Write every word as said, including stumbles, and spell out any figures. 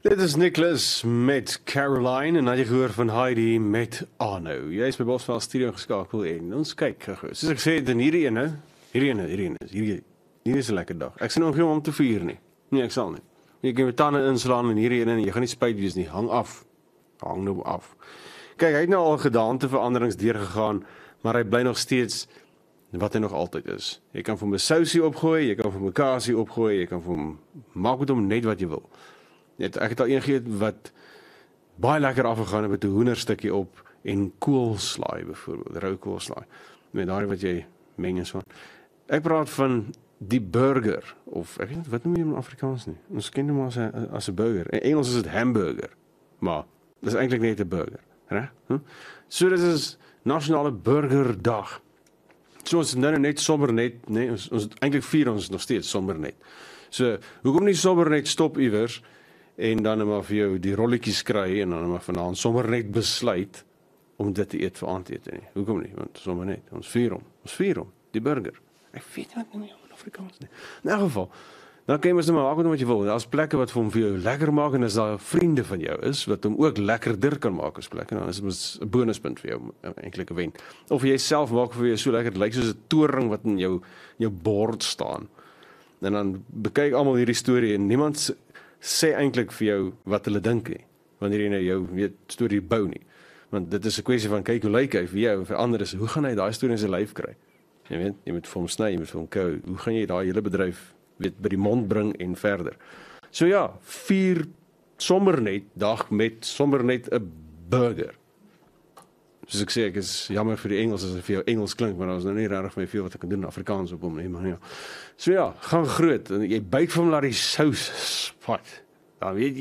Dit is Nicholas met Caroline en dan jy gehoor van Heidi met Arno. Jy is by Bosveld Studio geskakel en ons kyk gou. Soos ek sê, dan hierdie ene, hierdie ene, hierdie ene, hierdie, hierdie is 'n lekker dag. Ek sien nog nie om te vier nie. Nee, ek sal nie. Jy kan met tande inslaan en hierdie ene, jy gaan nie spyt wees nie. Hang af. Hang nou af. Kyk, hy het nou al gedaanteveranderings deurgegaan, maar hy bly nog steeds wat hy nog altyd is. Jy kan vir hom 'n sousie opgooi, jy kan vir hom 'n kasie opgooi, jy kan vir hom maak met hom net wat jy wil. Net, ek het al een gegee wat baie lekker afgegaan het met 'n hoenderstukkie op en koolslaai byvoorbeeld, rou koolslaai. Met daai wat jy meng en so. Ek praat van die burger of ek weet nie wat noem jy hom in Afrikaans nie. Ons ken hom as 'n as 'n burger. In Engels is dit hamburger. Maar dis eintlik net 'n burger, reg? Hm? So dis is nasionale burgerdag. So ons nou net sommer net, nee, ons ons eintlik vier ons nog steeds sommer net. So hoekom nie sommer net stop iewers en dan maar vir jou die rolletjies kry en dan maar vanaand sommer net besluit om dit te eet vir aandete nie. Hoekom nie? Want sommer net, ons vier hom. Ons vier hom, die burger. Ek weet nie wat noem jy hom in Afrikaans nie. In elk geval, dan kan jy mos net maar maak wat jy wil. Daar's plekke wat vir hom vir jou lekker maak en as daar vriende van jou is wat hom ook lekkerder kan maak as plekke, dan is dit mos 'n bonuspunt vir jou, eintlik 'n wen. Of jy self maak vir jou so lekker, dit lyk soos 'n toring wat in jou jou bord staan. En dan bekyk almal hierdie storie en niemand sê eintlik vir jou wat hulle dink nie, wanneer jy nou jou weet storie bou nie. Want dit is 'n kwessie van kyk hoe lyk hy vir jou en vir ander is hoe gaan hy daai storie in sy lyf kry? Jy weet, jy moet vir hom sny, jy moet vir hom kou. Hoe gaan jy daai hele bedryf weet by die mond bring en verder? So ja, vier sommer net dag met sommer net 'n burger. Soos ek sê, ek is jammer vir die Engels as dit vir jou Engels klink, maar daar is nou nie regtig vir veel wat ek kan doen in Afrikaans op hom nie, maar ja. So ja, gaan groot en jy byt vir hom laat die sous spat. Dan weet